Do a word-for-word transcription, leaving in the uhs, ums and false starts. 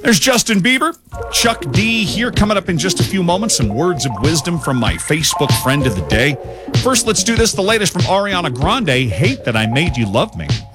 There's Justin Bieber, Chuck D here coming up in just a few moments. Some words of wisdom from my Facebook friend of the day. First, let's do this. The latest from Ariana Grande, Hate That I Made You Love Me.